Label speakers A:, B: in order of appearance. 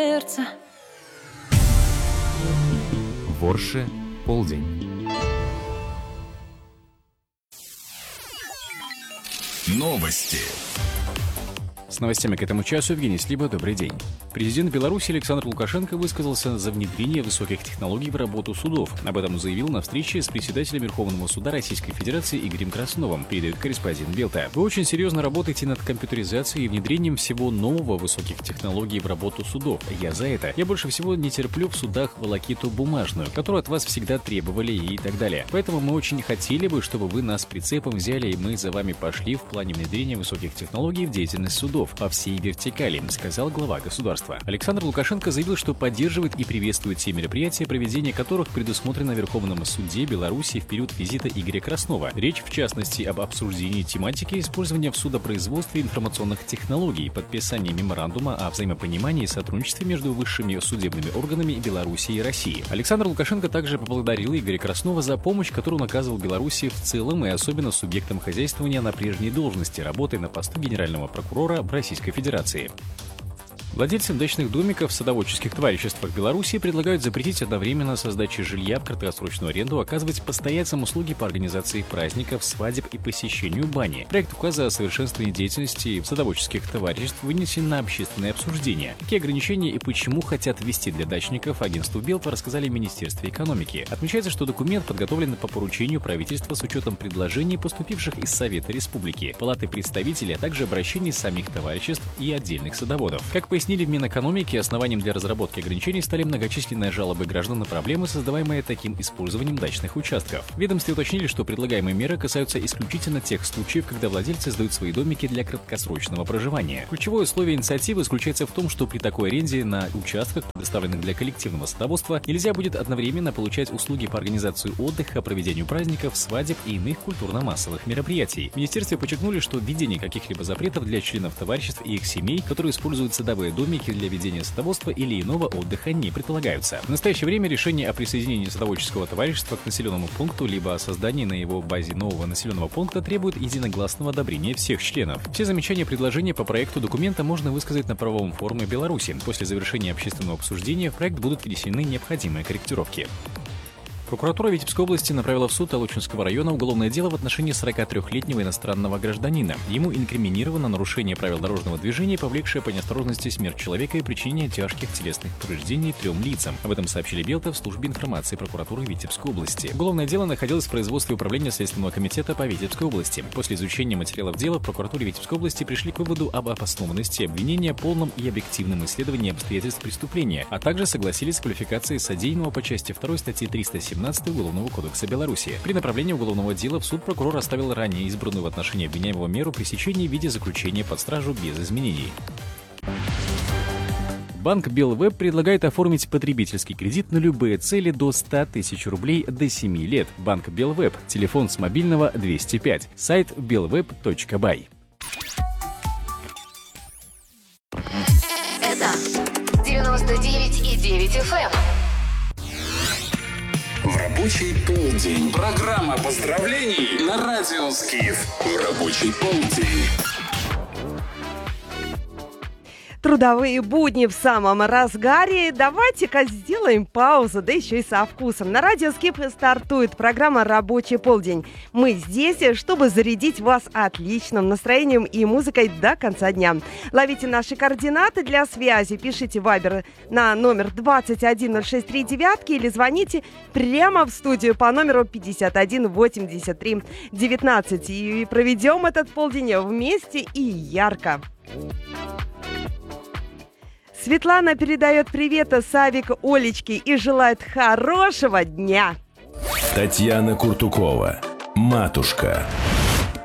A: сердце.
B: В Орше полдень.
C: Новости.
B: С новостями к этому часу Евгений Слиба. Добрый день. Президент Беларуси Александр Лукашенко высказался за внедрение высоких технологий в работу судов. Об этом заявил на встрече с председателем Верховного суда Российской Федерации Игорем Красновым, передает корреспондент Белта. Вы очень серьезно работаете над компьютеризацией и внедрением всего нового высоких технологий в работу судов. Я за это. Я больше всего не терплю в судах волокиту бумажную, которую от вас всегда требовали и так далее. Поэтому мы очень хотели бы, чтобы вы нас прицепом взяли, и мы за вами пошли в плане внедрения высоких технологий в деятельность судов по всей вертикали, сказал глава государства. Александр Лукашенко заявил, что поддерживает и приветствует те мероприятия, проведение которых предусмотрено Верховном суде Беларуси в период визита Игоря Краснова. Речь, в частности, об обсуждении тематики использования в судопроизводстве информационных технологий, подписании меморандума о взаимопонимании и сотрудничестве между высшими судебными органами Беларуси и России. Александр Лукашенко также поблагодарил Игоря Краснова за помощь, которую он оказывал Беларуси в целом и особенно субъектам хозяйствования на прежней должности, работая на посту генерального прокурора Российской Федерации. Владельцам дачных домиков в садоводческих товариществах Беларуси предлагают запретить одновременно со сдачей жилья в краткосрочную аренду оказывать постояльцам услуги по организации праздников, свадеб и посещению бани. Проект указа о совершенствовании деятельности садоводческих товариществ вынесен на общественное обсуждение. Какие ограничения и почему хотят ввести для дачников, агентству Белта рассказали в Министерстве экономики. Отмечается, что документ подготовлен по поручению правительства с учетом предложений, поступивших из Совета Республики, Палаты представителей, а также обращений самих товариществ и отдельных садоводов. Как пояснили в Минэкономике, основанием для разработки ограничений стали многочисленные жалобы граждан на проблемы, создаваемые таким использованием дачных участков. В ведомстве уточнили, что предлагаемые меры касаются исключительно тех случаев, когда владельцы сдают свои домики для краткосрочного проживания. Ключевое условие инициативы заключается в том, что при такой аренде на участках, предоставленных для коллективного садоводства, нельзя будет одновременно получать услуги по организации отдыха, проведению праздников, свадеб и иных культурно-массовых мероприятий. В министерстве подчеркнули, что введение каких-либо запретов для членов товариществ и их семей, которые используют садовые домики для ведения садоводства или иного отдыха, не предполагаются. В настоящее время решение о присоединении садоводческого товарищества к населенному пункту либо о создании на его базе нового населенного пункта требует единогласного одобрения всех членов. Все замечания и предложения по проекту документа можно высказать на правовом форуме Беларуси. После завершения общественного обсуждения в проект будут внесены необходимые корректировки. Прокуратура Витебской области направила в суд Толочинского района уголовное дело в отношении 43-летнего иностранного гражданина. Ему инкриминировано нарушение правил дорожного движения, повлекшее по неосторожности смерть человека и причинение тяжких телесных повреждений 3 лицам. Об этом сообщили Белта в службе информации прокуратуры Витебской области. Уголовное дело находилось в производстве управления Следственного комитета по Витебской области. После изучения материалов дела в прокуратуре Витебской области пришли к выводу об обоснованности обвинения, полном и объективном исследовании обстоятельств преступления, а также согласились с квалификацией содеянного по части 2 статьи 317 Уголовного кодекса Беларуси. При направлении уголовного дела в суд прокурор оставил ранее избранную в отношении обвиняемого меру пресечения в виде заключения под стражу без изменений. Банк Белвеб предлагает оформить потребительский кредит на любые цели до 100 тысяч рублей до 7 лет. Банк Белвеб. Телефон с мобильного 205. Сайт belweb.by.
D: Это 99,9 FM.
C: В рабочий полдень. Программа поздравлений на радио Скиф. В рабочий полдень.
E: Трудовые будни в самом разгаре. Давайте-ка сделаем паузу, да еще и со вкусом. На радио Скип стартует программа «Рабочий полдень». Мы здесь, чтобы зарядить вас отличным настроением и музыкой до конца дня. Ловите наши координаты для связи. Пишите вайбер на номер 21063 или звоните прямо в студию по номеру 51 83 19. И проведем этот полдень вместе и ярко. Светлана передает привет Савик Олечке и желает хорошего дня.
F: Татьяна Куртукова. Матушка.